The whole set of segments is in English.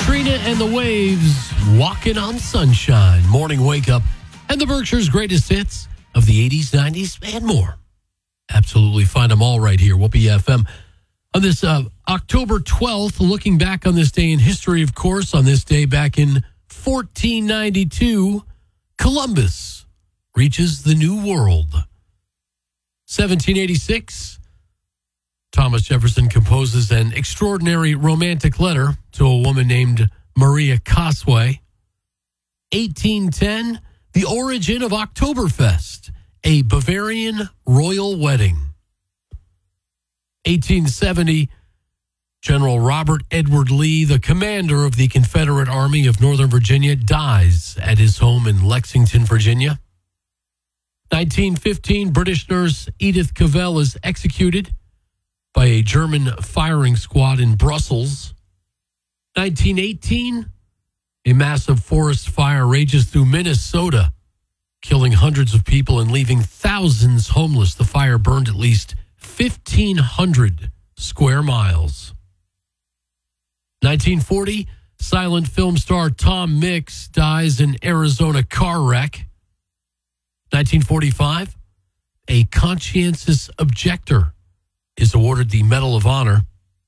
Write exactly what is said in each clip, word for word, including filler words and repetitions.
Katrina and the Waves, Walking on Sunshine, Morning Wake Up, and the Berkshire's greatest hits of the eighties, nineties, and more. Absolutely find them all right here, Whoopee F M. On this uh, October twelfth, looking back on this day in history, of course, on this day back in fourteen ninety-two, Columbus reaches the New World. seventeen eighty-six, Thomas Jefferson composes an extraordinary romantic letter to a woman named Maria Cosway. eighteen ten, the origin of Oktoberfest, a Bavarian royal wedding. eighteen seventy, General Robert Edward Lee, the commander of the Confederate Army of Northern Virginia, dies at his home in Lexington, Virginia. nineteen fifteen, British nurse Edith Cavell is executed by a German firing squad in Brussels. nineteen eighteen, a massive forest fire rages through Minnesota, killing hundreds of people and leaving thousands homeless. The fire burned at least fifteen hundred square miles. nineteen forty, silent film star Tom Mix dies in Arizona car wreck. nineteen forty-five, a conscientious objector is awarded the Medal of Honor.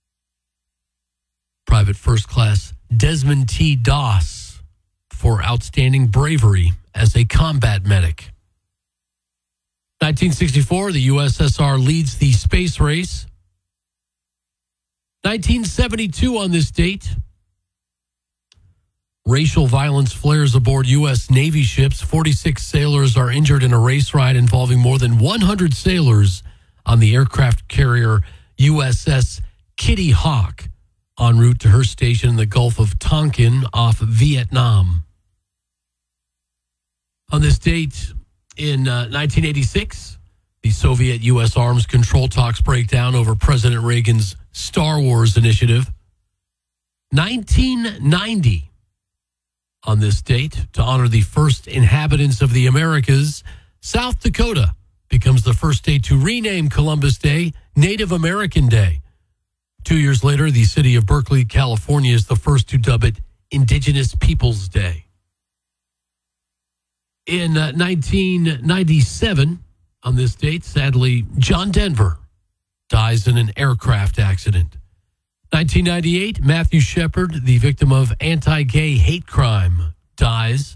Private First Class Desmond T. Doss for outstanding bravery as a combat medic. nineteen sixty-four, the U S S R leads the space race. nineteen seventy-two, on this date, racial violence flares aboard U S Navy ships. forty-six sailors are injured in a race ride involving more than one hundred sailors on the aircraft carrier U S S Kitty Hawk en route to her station in the Gulf of Tonkin off Vietnam. On this date in uh, nineteen eighty-six, the Soviet U S arms control talks break down over President Reagan's Star Wars initiative. nineteen ninety, on this date, to honor the first inhabitants of the Americas, South Dakota becomes the first state to rename Columbus Day Native American Day. Two years later, the city of Berkeley, California, is the first to dub it Indigenous Peoples Day. In uh, nineteen ninety-seven, on this date, sadly, John Denver dies in an aircraft accident. nineteen ninety-eight, Matthew Shepard, the victim of anti-gay hate crime, dies.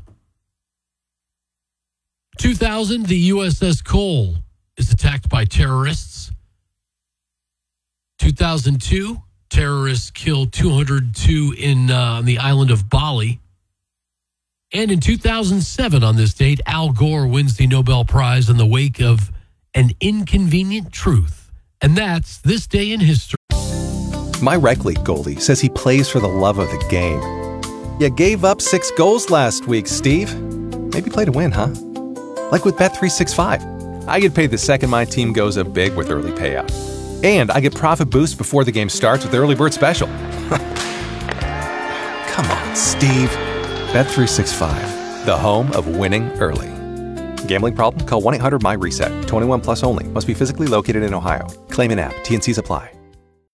two thousand, the U S S Cole is attacked by terrorists. two thousand two, terrorists killed two hundred two in uh, on the island of Bali. And in two thousand seven, on this date, Al Gore wins the Nobel Prize in the wake of An Inconvenient Truth. And that's this day in history. My rec league goalie says he plays for the love of the game. You gave up six goals last week, Steve. Maybe play to win, huh? Like with Bet three sixty-five. I get paid the second my team goes up big with early payout. And I get profit boost before the game starts with the Early Bird Special. Come on, Steve. Bet three sixty-five, the home of winning early. Gambling problem? Call one eight hundred M Y RESET. twenty-one plus only. Must be physically located in Ohio. Claim in app. T and Cs apply.